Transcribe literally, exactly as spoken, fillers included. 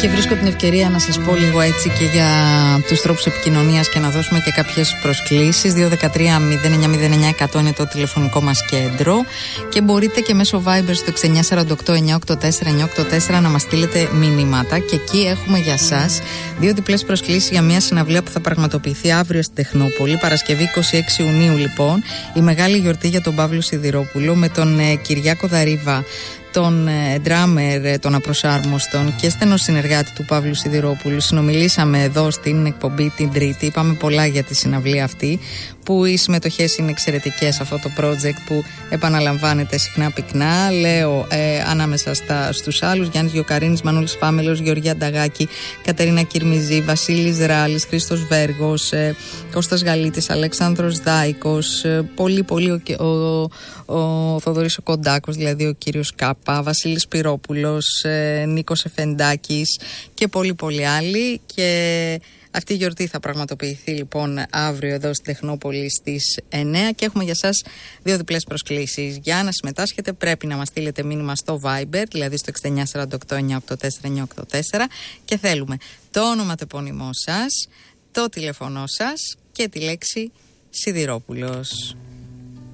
Και βρίσκω την ευκαιρία να σας πω λίγο έτσι και για τους τρόπους επικοινωνίας και να δώσουμε και κάποιες προσκλήσεις. δύο ένα τρία μηδέν εννιά μηδέν εννιά εκατό είναι το τηλεφωνικό μας κέντρο και μπορείτε και μέσω Viber στο έξι εννιά τέσσερα οκτώ εννιά οκτώ τέσσερα εννιά οκτώ τέσσερα να μας στείλετε μηνύματα και εκεί έχουμε για σας δύο διπλές προσκλήσεις για μια συναυλία που θα πραγματοποιηθεί αύριο στην Τεχνόπολη, Παρασκευή είκοσι έξι Ιουνίου λοιπόν, η μεγάλη γιορτή για τον Παύλο Σιδηρόπουλο με τον ε, Κυριάκο Δαρίβα, τον ντράμερ των Απροσάρμοστων και στενό συνεργάτη του Παύλου Σιδηρόπουλου. Συνομιλήσαμε εδώ στην εκπομπή την Τρίτη, είπαμε πολλά για τη συναυλία αυτή, που οι συμμετοχές είναι εξαιρετικές, αυτό το project που επαναλαμβάνεται συχνά πυκνά. Λέω ε, ανάμεσα στα, στους άλλους Γιάννης Γιοκαρίνης, Μανώλης Φάμελος, Γεωργία Νταγάκη, Κατερίνα Κυρμιζή, Βασίλης Ράλης, Χρήστος Βέργος, ε, Κώστας Γαλίτης, Αλέξανδρος Δάικος, ε, πολύ πολύ ο, ο, ο Θοδωρής ο Κοντάκος, δηλαδή ο κύριος Κάπα, Βασίλης Σπυρόπουλος, ε, Νίκος Εφεντάκης και πολλοί πολλοί άλλοι. Και αυτή η γιορτή θα πραγματοποιηθεί λοιπόν αύριο εδώ στην Τεχνόπολη στις εννιά και έχουμε για σας δύο διπλές προσκλήσεις. Για να συμμετάσχετε πρέπει να μας στείλετε μήνυμα στο Viber, δηλαδή στο έξι εννιά τέσσερα οκτώ εννιά οκτώ τέσσερα εννιά οκτώ τέσσερα και θέλουμε το όνομα, το επώνυμό σας, το τηλέφωνό σας και τη λέξη Σιδηρόπουλος.